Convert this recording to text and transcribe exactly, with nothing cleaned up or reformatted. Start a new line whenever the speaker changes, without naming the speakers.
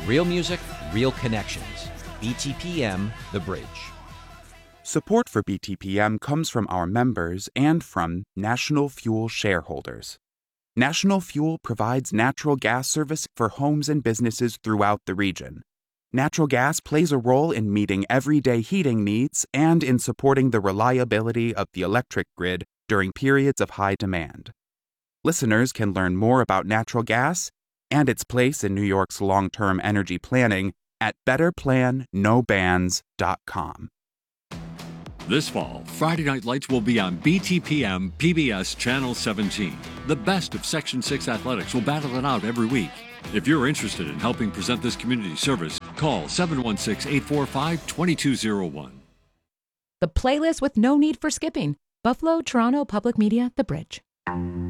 Real music, real connections. B T P M, The Bridge.
Support for B T P M comes from our members and from National Fuel shareholders. National Fuel provides natural gas service for homes and businesses throughout the region. Natural gas plays a role in meeting everyday heating needs and in supporting the reliability of the electric grid during periods of high demand. Listeners can learn more about natural gas and its place in New York's long-term energy planning at better plan no bans dot com.
This fall, Friday Night Lights will be on B T P M P B S Channel seventeen. The best of Section six athletics will battle it out every week. If you're interested in helping present this community service, call seven one six, eight four five, two two zero one.
The playlist with no need for skipping. Buffalo, Toronto Public Media, The Bridge.